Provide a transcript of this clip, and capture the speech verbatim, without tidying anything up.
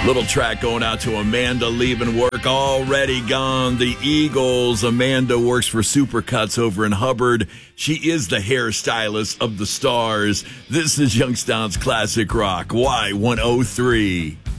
Little track going out to Amanda leaving work, already gone. The Eagles. Amanda works for Supercuts over in Hubbard. She is the hairstylist of the Stars. This is Youngstown's Classic Rock, Y one oh three.